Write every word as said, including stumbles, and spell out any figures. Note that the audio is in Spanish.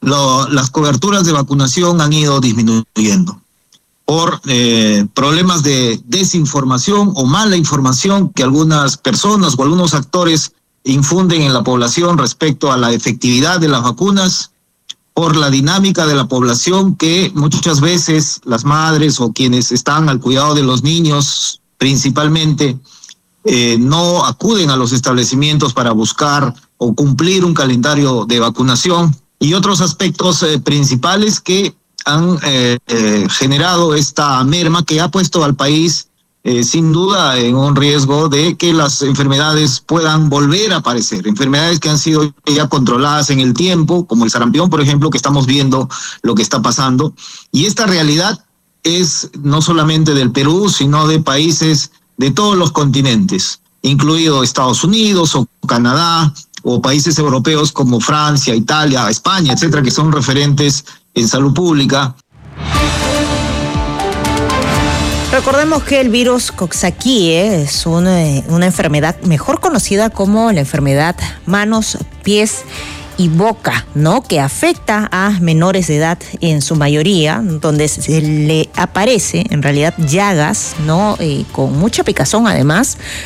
lo, las coberturas de vacunación han ido disminuyendo por eh, problemas de desinformación o mala información que algunas personas o algunos actores infunden en la población respecto a la efectividad de las vacunas, por la dinámica de la población que muchas veces las madres o quienes están al cuidado de los niños principalmente eh, no acuden a los establecimientos para buscar o cumplir un calendario de vacunación, y otros aspectos eh, principales que han eh, eh, generado esta merma que ha puesto al país Eh, sin duda en un riesgo de que las enfermedades puedan volver a aparecer, enfermedades que han sido ya controladas en el tiempo, como el sarampión, por ejemplo, que estamos viendo lo que está pasando. Y esta realidad es no solamente del Perú, sino de países de todos los continentes, incluido Estados Unidos o Canadá, o países europeos como Francia, Italia, España, etcétera, que son referentes en salud pública. Recordemos que el virus Coxsackie es una, una enfermedad mejor conocida como la enfermedad manos, pies y boca, ¿no? Que afecta a menores de edad en su mayoría, donde se le aparece en realidad llagas, ¿no? Eh, con mucha picazón además,